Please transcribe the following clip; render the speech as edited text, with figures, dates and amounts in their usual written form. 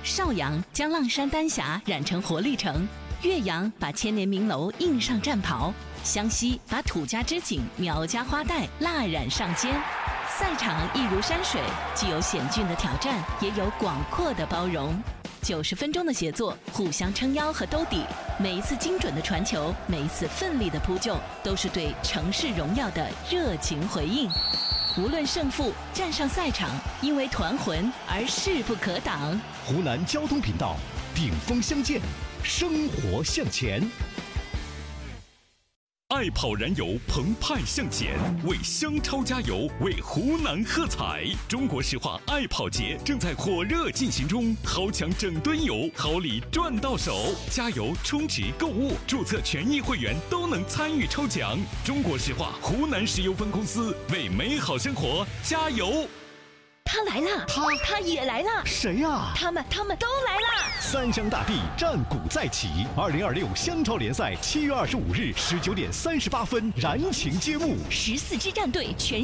邵阳将阆山丹霞染成活力城，岳阳把千年名楼印上战袍，湘西把土家织锦、苗家花带蜡染上肩。赛场一如山水，既有险峻的挑战，也有广阔的包容。90分钟的协作，互相撑腰和兜底，每一次精准的传球，每一次奋力的扑救，都是对城市荣耀的热情回应。无论胜负，站上赛场，因为团魂而势不可挡。 湖南交通频道，顶峰相见，生活向前。 爱跑燃油，澎湃向前，为香超加油，为湖南喝彩！中国石化爱跑节正在火热进行中，豪抢整吨油，好礼赚到手！加油、充值、购物、注册权益会员都能参与抽奖。中国石化湖南石油分公司为美好生活加油！ 他来了，他也来了， 谁呀？ 他们都来了。 三湘大地战鼓再起，2026湘超联赛7月25日19点38分燃情揭幕， 14支战队全